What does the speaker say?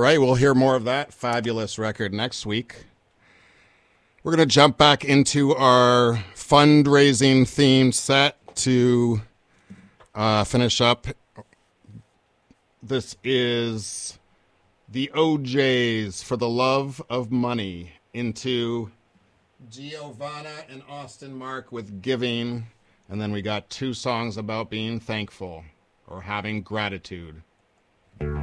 right, we'll hear more of that fabulous record next week. We're going to jump back into our fundraising theme set to finish up. This is the OJs for the Love of Money into Giovanna and Austin Mark with Giving. And then we got 2 songs about being thankful or having gratitude.